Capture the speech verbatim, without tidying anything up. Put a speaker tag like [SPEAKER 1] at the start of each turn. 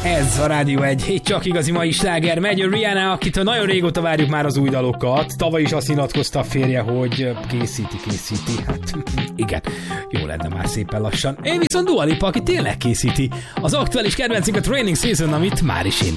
[SPEAKER 1] Ez a Rádió egy, hét csak igazi mai sláger. Megy a Rihanna, akitől nagyon régóta várjuk már az új dalokat. Tavaly is azt nyilatkozta a férje, hogy készíti, készíti. Hát igen, jó lenne már szépen lassan. Én viszont Dua Lipa, aki tényleg készíti. Az aktuális kedvencünk a Training Season, amit már is indul.